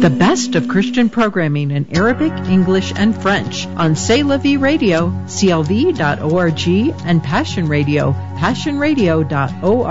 The best of Christian programming in Arabic, English, and French on C'est La Vie Radio, clv.org, and Passion Radio, passionradio.org.